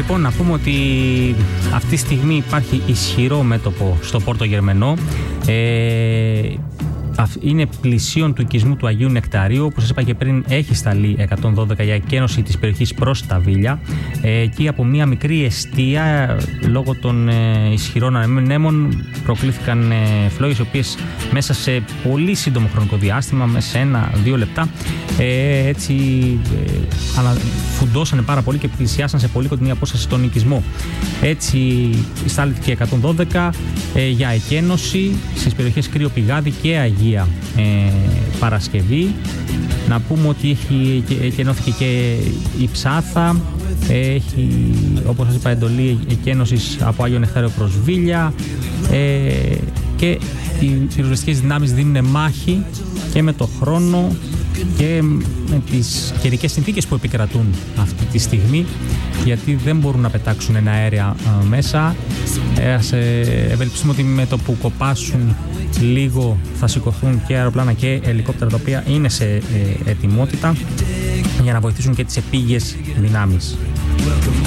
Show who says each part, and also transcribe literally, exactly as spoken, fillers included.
Speaker 1: Λοιπόν, να πούμε ότι αυτή τη στιγμή υπάρχει ισχυρό μέτωπο στο Πόρτο Γερμενό. Ε, είναι πλησίον του οικισμού του Αγίου Νεκταρίου. Όπως σας είπα και πριν, έχει σταλεί εκατόν δώδεκα για εκένωση της περιοχής προς τα Βίλια. Ε, εκεί από μια μικρή εστία, λόγω των ε, ισχυρών ανέμων, προκλήθηκαν ε, φλόγες, οι οποίες μέσα σε πολύ σύντομο χρονικό διάστημα, μέσα σε ένα-δύο λεπτά, ε, έτσι ε, φουντώσανε πάρα πολύ και πλησιάσαν σε πολύ κοντινή απόσταση στον οικισμό. Έτσι στάλθηκε εκατόν δώδεκα ε, για εκένωση στις περιοχές Κρύο Πηγάδι και Αγία ε, Παρασκευή. Να πούμε ότι έχει, εκενώθηκε και η Ψάθα, έχει, όπως σας είπα, εντολή εκένωσης από Άγιο Νεκτάριο προς Βίλια, ε, και οι πυροσβεστικές δυνάμεις δίνουν μάχη και με το χρόνο και με τις καιρικές συνθήκες που επικρατούν αυτή τη στιγμή, γιατί δεν μπορούν να πετάξουν ένα αέρια ε, μέσα. Ε, ευελπιστούμε ότι με το που κοπάσουν λίγο θα σηκωθούν και αεροπλάνα και ελικόπτερα, τα οποία είναι σε ε, ετοιμότητα για να βοηθήσουν και τις επίγειες δυνάμεις.